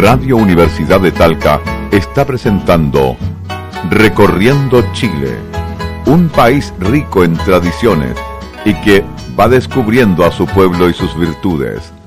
Radio Universidad de Talca está presentando Recorriendo Chile, un país rico en tradiciones y que va descubriendo a su pueblo y sus virtudes.